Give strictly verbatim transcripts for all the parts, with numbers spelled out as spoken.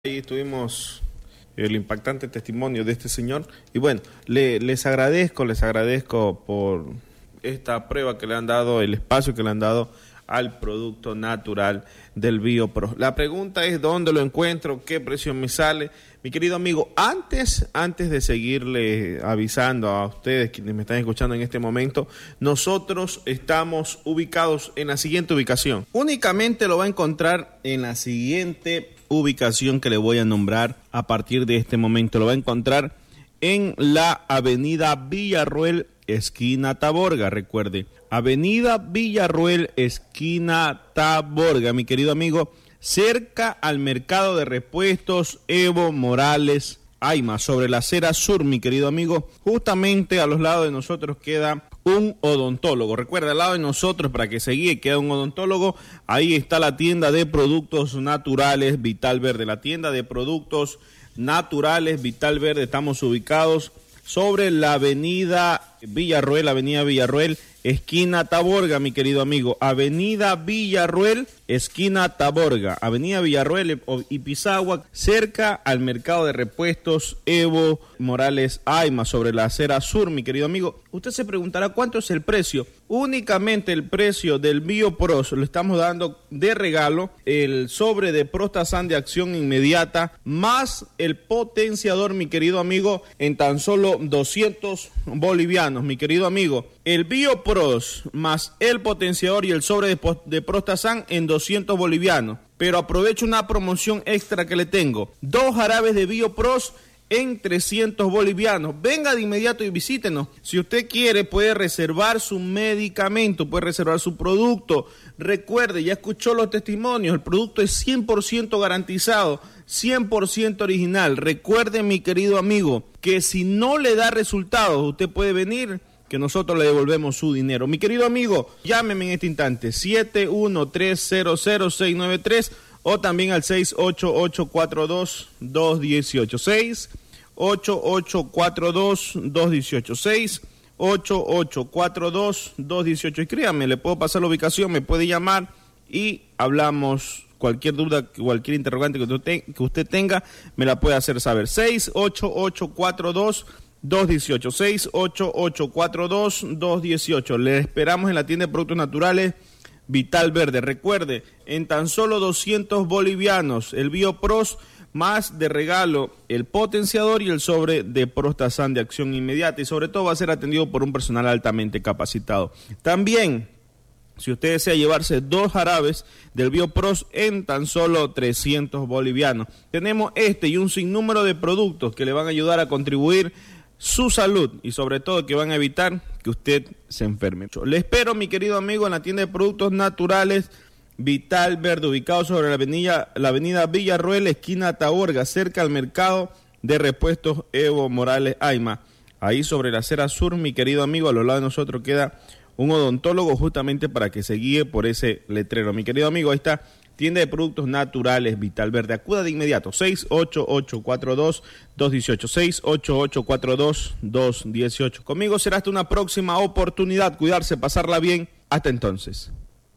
Ahí tuvimos el impactante testimonio de este señor y bueno, le, les agradezco, les agradezco por esta prueba que le han dado, el espacio que le han dado al producto natural del BioPro. La pregunta es ¿dónde lo encuentro? ¿Qué precio me sale? Mi querido amigo, antes, antes de seguirle avisando a ustedes quienes me están escuchando en este momento, nosotros estamos ubicados en la siguiente ubicación. Únicamente lo va a encontrar en la siguiente ubicación que le voy a nombrar a partir de este momento. Lo va a encontrar en la avenida Villarroel, esquina Taborga, recuerde, avenida Villarroel, esquina Taborga, mi querido amigo, cerca al mercado de repuestos Evo Morales Aima, sobre la acera sur, mi querido amigo. Justamente a los lados de nosotros queda un odontólogo. Recuerda, al lado de nosotros, para que se guíe, queda un odontólogo. Ahí está la tienda de productos naturales Vital Verde, la tienda de productos naturales Vital Verde. Estamos ubicados sobre la avenida Villarroel, avenida Villarroel, esquina Taborga, mi querido amigo. Avenida Villarroel, esquina Taborga, avenida Villarroel y Pisagua, cerca al mercado de repuestos Evo Morales Aima, sobre la acera sur, mi querido amigo. Usted se preguntará cuánto es el precio. Únicamente el precio del BioPro lo estamos dando de regalo, el sobre de Prostasan de acción inmediata, más el potenciador, mi querido amigo, en tan solo doscientos bolivianos, mi querido amigo. El BioPro más el potenciador y el sobre de, de Prostasan en doscientos bolivianos. Pero aprovecho una promoción extra que le tengo. Dos jarabes de BioPro en trescientos bolivianos. Venga de inmediato y visítenos. Si usted quiere, puede reservar su medicamento, puede reservar su producto. Recuerde, ya escuchó los testimonios, el producto es cien por ciento garantizado, cien por ciento original. Recuerde, mi querido amigo, que si no le da resultados, usted puede venir, que nosotros le devolvemos su dinero. Mi querido amigo, llámeme en este instante, siete uno tres cero cero seis nueve tres o también al seis ocho ocho cuatro dos dos uno ocho, seis ocho ocho cuatro dos dos uno ocho, seis ocho ocho cuatro dos dos uno ocho. Y créame, le puedo pasar la ubicación, me puede llamar y hablamos. Cualquier duda, cualquier interrogante que usted, que usted tenga, me la puede hacer saber. seis ocho ocho cuatro dos dos uno ocho, seis ocho ocho cuatro dos dos uno ocho. Le esperamos en la tienda de productos naturales Vital Verde. Recuerde, en tan solo doscientos bolivianos, el BioPro más de regalo el potenciador y el sobre de Prostasan de acción inmediata, y sobre todo va a ser atendido por un personal altamente capacitado. También, si usted desea llevarse dos jarabes del BioPro en tan solo trescientos bolivianos, tenemos este y un sinnúmero de productos que le van a ayudar a contribuir su salud y sobre todo que van a evitar que usted se enferme. Le espero, mi querido amigo, en la tienda de productos naturales Vital Verde, ubicado sobre la avenida, la avenida Villarroel, esquina Taborga, cerca al mercado de repuestos Evo Morales Aima. Ahí sobre la acera sur, mi querido amigo, a los lados de nosotros queda un odontólogo justamente para que se guíe por ese letrero. Mi querido amigo, ahí está, tienda de productos naturales Vital Verde. Acuda de inmediato, seis ocho ocho cuatro dos dos uno ocho, seis ocho ocho cuatro dos dos uno ocho. Conmigo será hasta una próxima oportunidad. Cuidarse, pasarla bien. Hasta entonces.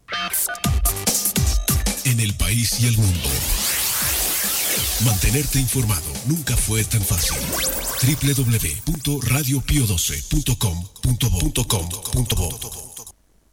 En el país y el mundo, mantenerte informado nunca fue tan fácil. doble u doble u doble u punto radio pio doce punto com punto bo.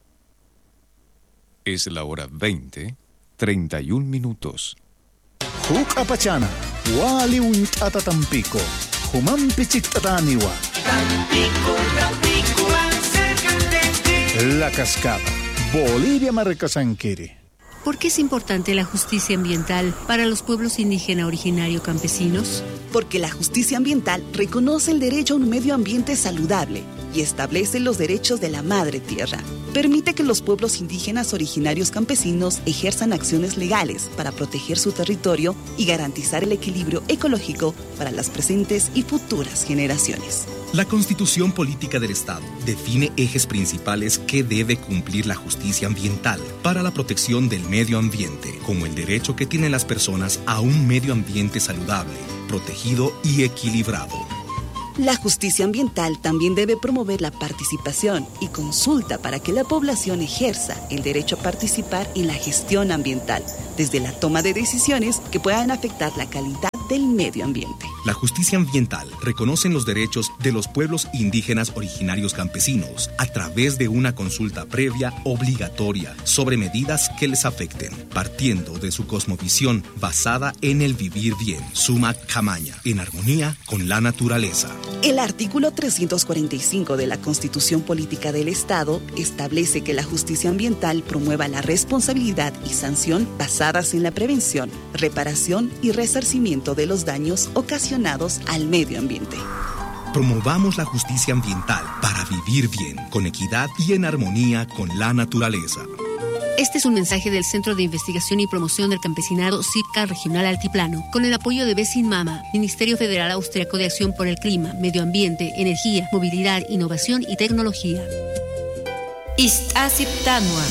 Es la hora veinte, treinta y un minutos. Huk apachana, waliwin tata Tampico, human pichit tataniwa. Tampico, Tampico, más cerca de ti. La Cascada, Bolivia Marcasanquere. ¿Por qué es importante la justicia ambiental para los pueblos indígena originario campesinos? Porque la justicia ambiental reconoce el derecho a un medio ambiente saludable y establece los derechos de la madre tierra. Permite que los pueblos indígenas originarios campesinos ejerzan acciones legales para proteger su territorio y garantizar el equilibrio ecológico para las presentes y futuras generaciones. La Constitución Política del Estado define ejes principales que debe cumplir la justicia ambiental para la protección del medio ambiente, como el derecho que tienen las personas a un medio ambiente saludable, protegido y equilibrado. La justicia ambiental también debe promover la participación y consulta para que la población ejerza el derecho a participar en la gestión ambiental, desde la toma de decisiones que puedan afectar la calidad del medio ambiente. La justicia ambiental reconoce los derechos de los pueblos indígenas originarios campesinos a través de una consulta previa obligatoria sobre medidas que les afecten, partiendo de su cosmovisión basada en el vivir bien, suma camaña, en armonía con la naturaleza. El artículo trescientos cuarenta y cinco de la Constitución Política del Estado establece que la justicia ambiental promueva la responsabilidad y sanción basadas en la prevención, reparación y resarcimiento de los daños ocasionados al medio ambiente. Promovamos la justicia ambiental para vivir bien, con equidad y en armonía con la naturaleza. Este es un mensaje del Centro de Investigación y Promoción del Campesinado CIPCA Regional Altiplano, con el apoyo de Besinmama, Ministerio Federal Austriaco de Acción por el Clima, Medio Ambiente, Energía, Movilidad, Innovación y Tecnología. Istasiptanua.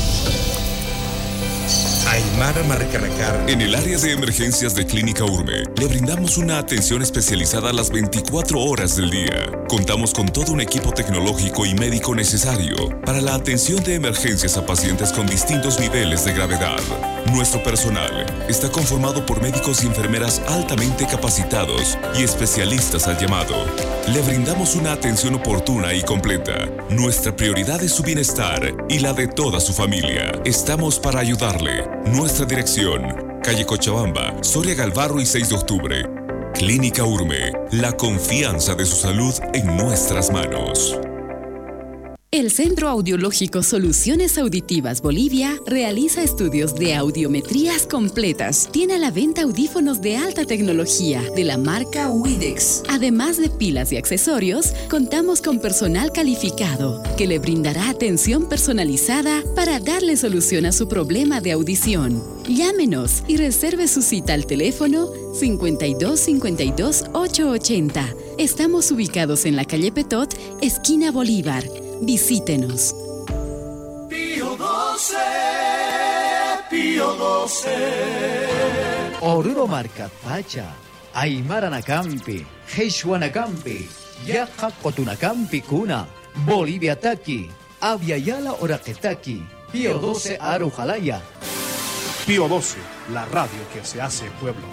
Aymara Maracanacar. En el área de emergencias de Clínica Urme, le brindamos una atención especializada a las veinticuatro horas del día. Contamos con todo un equipo tecnológico y médico necesario para la atención de emergencias a pacientes con distintos niveles de gravedad. Nuestro personal está conformado por médicos y enfermeras altamente capacitados y especialistas al llamado. Le brindamos una atención oportuna y completa. Nuestra prioridad es su bienestar y la de toda su familia. Estamos para ayudarle. Nuestra dirección: calle Cochabamba, Soria Galvarro y seis de octubre. Clínica Urme, la confianza de su salud en nuestras manos. El Centro Audiológico Soluciones Auditivas Bolivia realiza estudios de audiometrías completas. Tiene a la venta audífonos de alta tecnología de la marca Widex. Además de pilas y accesorios, contamos con personal calificado que le brindará atención personalizada para darle solución a su problema de audición. Llámenos y reserve su cita al teléfono cincuenta y dos cincuenta y dos ochocientos ochenta. Estamos ubicados en la calle Petot, esquina Bolívar. Visítenos. Pío doce, Pío doce. Oruro marca Pacha, Aymara Nakampi, Heishua Nakampi, Yaja Cotunakampi Kuna, Bolivia Taki, Aviala Oraquetaki, Pío doce Arujalaya. Pío doce, la radio que se hace pueblo.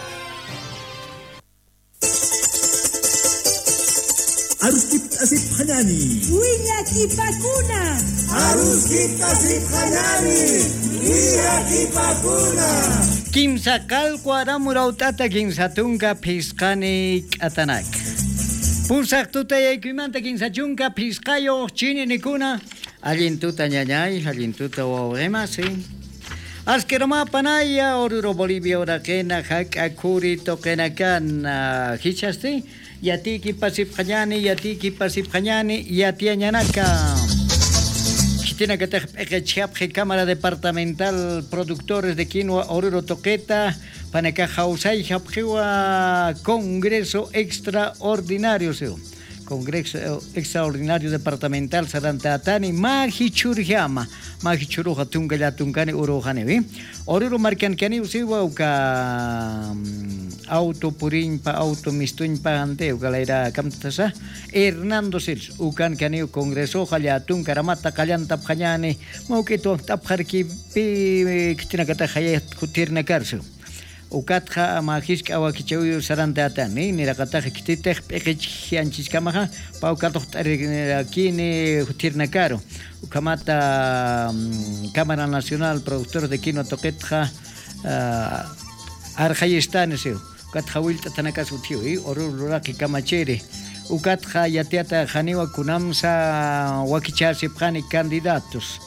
Aruskip asip hanani. Huillaki pakuna. Aruskip asip hanani. Huillaki pakuna. Kimsa kalkwara murautata kimsa tunga piskani atanak. Pusak tuta yaikuimanta kimsa chunga piskayo chini nikuna. Alintuta ñañay, alintuta wawemasi. Askerama panaya oruro Bolivia orakena hak akuri tokenakan hichasti. Yatiki pasip khanyani, yatiki pasip khanyani, yatia ñanaka. Chitina que te Cámara Departamental Productores de Quinoa Oruro Toqueta, Paneca Jausay Japjiwa Congreso Extraordinario, Congreso Extraordinario Departamental Sarantatani, Majichurjama, Majichuruja Tungala Tungani Urujanevi, Oruro Marcancani Usiwa Uka. Auto purin pa auto mistuin pa ante ugalera kamtasa Hernando Sils ukan kanio Congreso halyatun karamata kalyan tap khanyane mauketo tap kharki pi kitina kata khayat kutirna karso ukatha magisk awakicheu saranta atani ni rakata kititeh pekich anchis kamaha pa ukato kine kutirna karo ukamata Cámara Nacional Productores de Quinoa Toquetja Arjayestaneseo Katjawilta tanakas utiwi orururaki kamachere ukatja yatiata janiwa kunamsa wakichasi pani candidatos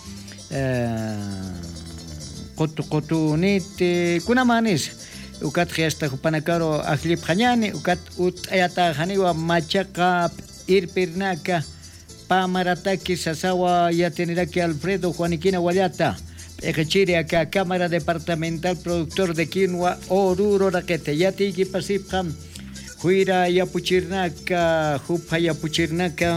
kotu kotu nite kunamanes ukatja hasta panakaro ajlip janyane ukat ut ayata janiwa machaka irpirnaka pamarataki sasawa yateniraki Alfredo Juaniquina Guayata Ejechire acá, Cámara Departamental Productor de Quinoa, Oruro Raquete, Yatiki Pasipjam, Huira Yapuchirnaca, Jupa Yapuchirnaca.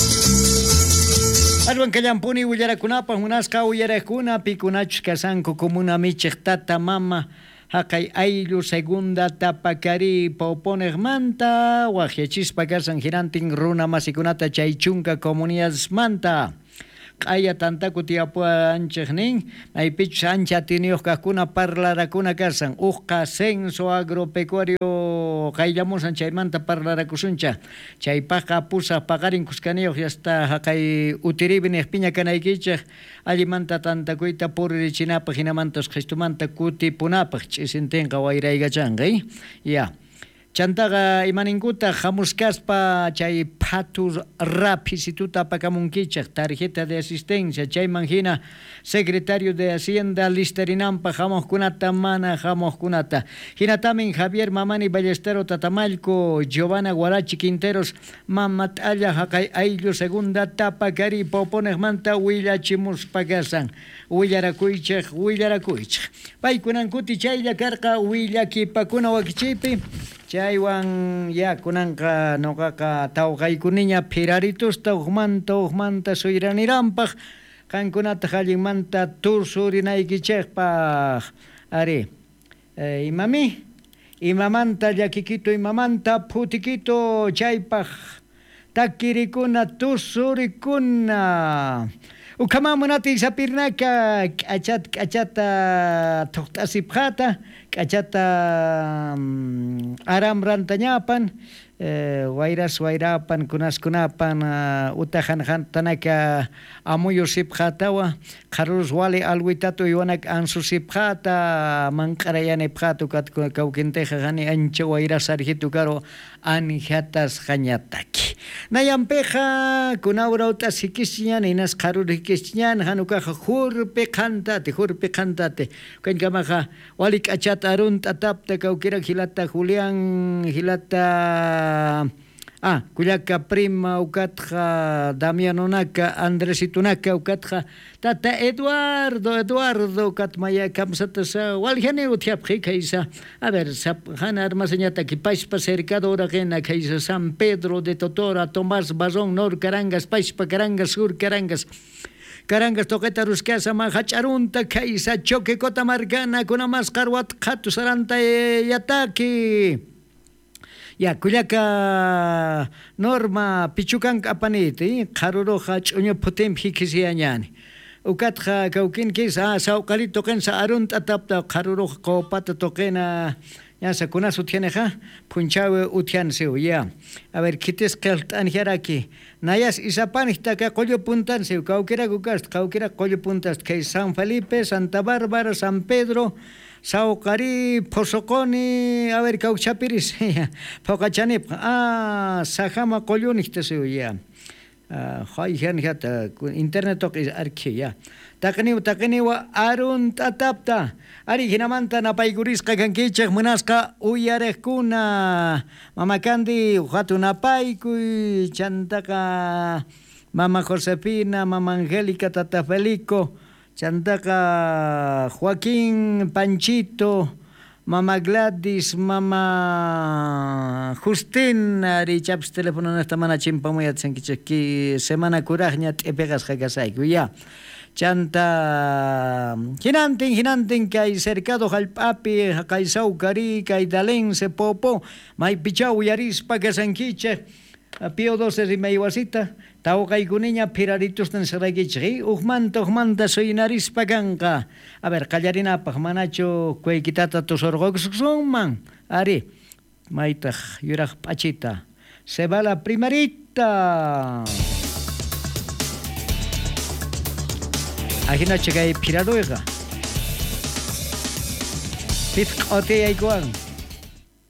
Alban Kallampuni, Uyarakunapa, Hunaska, Uyarakuna, Pikunach, Casanco, Comuna Michech, Tata Mama, haqay ayllu segunda tapakari poponeqmanta waqyachispa karsan hirantin runa masikunata chay chunka comunidadmanta q'aya tantaku tiapua anchiqnin maypich ancha tiniuq kaqkuna parlarakuna karsan uqa censo agropecuario qayllamusan chaymanta parlarakusuncha chaypaqa pusaq paqarin kuskaniyuq yasta haqay utiribi niqpiña kanaykichaq allimanta tantakuyta puririchinapaq hinamantas qhistumanta kutipunapaq ch'isintinqa wayraygachanqa ya chantaqa imaninkuta hamuskaspa chay phatur rapisituta apakamunkichaq tarjeta de asistencia chayman hina secretario de Hacienda listerinanpa hamuqkunata mana hamuqkunata hinatamin Javier Mamani Ballestero Tatamalco Giovanna Guarachi Quinteros mamat'alla haqay ayllu segunda tapakari poponeqmanta willachimuspakasan willarakuychaq willarakuychaq paykunan kuti chaylla karqa willakipakuna wakichaypi chaywan ya kunanqa nuqaqa tawqaykuniña piraritusta uqmanta uqmanta suyraniranpaq qankunata hallinmanta tursurinaykichaqpaq ari eh, imami imamanta llakikito imamanta phutikito chaypaq takirikuna tursurikuna ukamamunati sapirnaka k'achat k'achata tuqt'asipqata k'achata um, aramrantañapan eh, wayras wayrapan kunaskunapan uh, utajanjantanaka amuyusipqatawa qarus wali alwitato iwanak ansusipqata manq'arayanipqatu kawkinteqa qani ancha wayras arjitu karo anjatas qañataki nayampeqa kunawrauta sikisñan inas qarurikisñan hanukaqa hurpi qantate hurpi qantate kankamaqa wali k'achata arunta tapta kawkirak hilata Julián hilata ah kuyaka prima ukatqa Damianonaka Andresitunaka ukatqa tata Eduardo Eduardo katmaya kamsatasa waljane utiapqi kaysa a ver hana armaseñata kipashpa cercado oraqena kaysa San Pedro de Totora Tomás Bazón Nor Carangas Pashpa Carangas Sur Carangas Carangas toqueta ruscasa mahacharunta kaysa choque kota margana kuna mascarwat khatu saranta yataki ya kuyaka norma pichukan apaniti qaruroqa ch'uñu putimpi kisiyañani ukatqa kawkin kisa sawqali toqensa arunta tapta qaruroqa qopata toqena ya sakunasu tianeja punchawe utiansiu ya a ver kites qaltan jaraki nayas isapanista ka qollo puntansiu kawkira gukast kawkira qollo puntas kay San Felipe Santa Bárbara San Pedro Sauqari Posoconi a ver kawchapiris pokachanip ah sajama qollunistasiu ya hay han hata internet toqis arki ya taqni taqni wa arun tatapta ari hinamanta napaykurisqa kankichaq munasqa uyareqkuna mama Candy hatunapaykuy chantaqa mama Josefina mama Angélica tata Felico chantaqa Joaquín Panchito mama Gladys mama Justin ari chaps teléfono nesta mana chimpamuyatsangkichaki semana kuraqña t'epeqasqa kasayku ya chanta hinantin hinantin kay cercado hallp'api kay Sauqari kay Dalense Popo maypichaw yarispa kasankichaq Pío doce rimaywasita tawqaykuniña piraritustan saraykichaq uqmanta uqmanta suynarispa kanqa a ver qallarinapaq manachu kuwaykitata tusurqukusunman ari maytaq yuraq p'achita se va la primerita Ajina chegay piraruyqa pitq'otiyaykuwan